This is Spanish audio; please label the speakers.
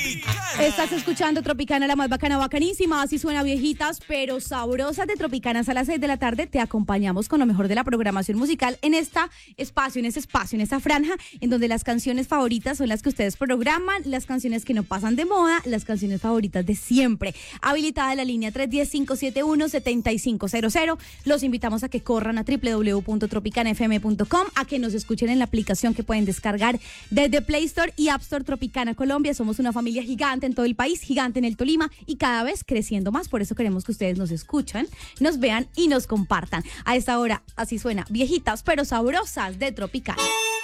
Speaker 1: Estás escuchando Tropicana, la más bacana, bacanísima. Así suena, viejitas, pero sabrosas de Tropicanas a las 6 de la tarde. Te acompañamos con lo mejor de la programación musical en este espacio, en esta franja, en donde las canciones favoritas son las que ustedes programan, las canciones que no pasan de moda, las canciones favoritas de siempre. Habilitada la línea 310-571-7500. Los invitamos a que corran a www.tropicanafm.com, a que nos escuchen en la aplicación que pueden descargar desde Play Store y App Store. Tropicana Colombia. Somos una familia gigante en todo el país, gigante en el Tolima y cada vez creciendo más. Por eso queremos que ustedes nos escuchen, nos vean y nos compartan. A esta hora, así suena, viejitas pero sabrosas de Tropicana.